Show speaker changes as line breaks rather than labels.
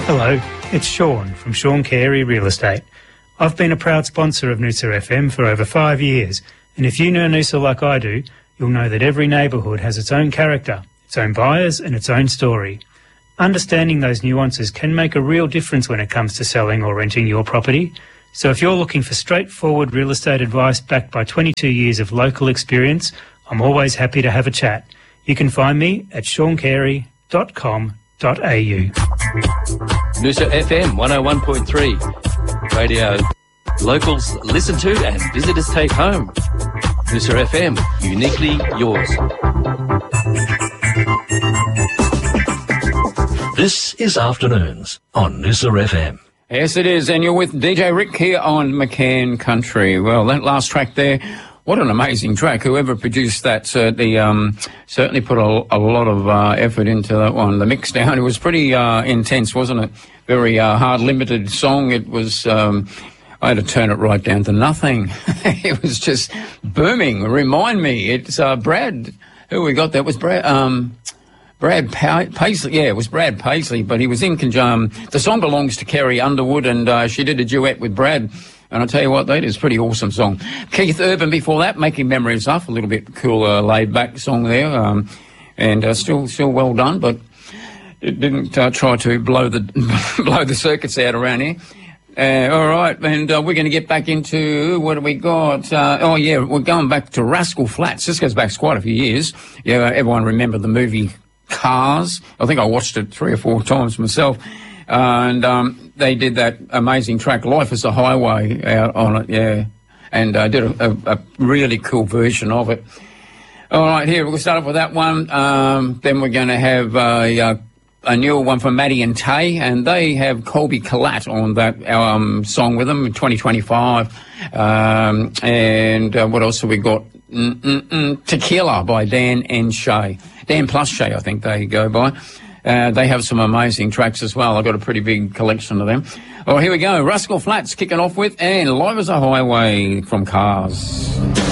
Hello, it's Sean from Sean Carey Real Estate. I've been a proud sponsor of Noosa FM for over 5 years, and if you know Noosa like I do, you'll know that every neighbourhood has its own character, its own buyers and its own story. Understanding those nuances can make a real difference when it comes to selling or renting your property. So if you're looking for straightforward real estate advice backed by 22 years of local experience, I'm always happy to have a chat. You can find me at seancarey.com.au.
Noosa FM 101.3. Radio locals listen to and visitors take home. Noosa FM, uniquely yours.
This is Afternoons on Noosa FM.
Yes, it is, and you're with DJ Rick here on McCann Country. Well, that last track there, what an amazing track. Whoever produced that certainly put a lot of effort into that one. The mix down, it was pretty intense, wasn't it? Very hard, limited song. It was, I had to turn it right down to nothing. It was just booming. Remind me, it's Brad, who we got? That was Brad Paisley. Yeah, it was Brad Paisley, but he was in conjunction. The song belongs to Kerry Underwood, and she did a duet with Brad. And I'll tell you what, that is a pretty awesome song. Keith Urban before that, Making Memories Up, a little bit cooler, laid-back song there, and still well done, but it didn't try to blow the circuits out around here. All right, and we're going to get back into, what do we got? We're going back to Rascal Flatts. This goes back quite a few years. Yeah, everyone remember the movie Cars. I think I watched it 3 or 4 times myself. And they did that amazing track, Life is a Highway, out on it, yeah. And did a really cool version of it. All right, here, we'll start off with that one. Then we're going to have a new one from Maddie and Tay, and they have Colby Collat on that song with them in 2025. And what else have we got? Tequila by Dan and Shay. Dan plus Shay, I think they go by. They have some amazing tracks as well. I've got a pretty big collection of them. Oh, here we go. Rascal Flatts kicking off with, and Life is a Highway from Cars.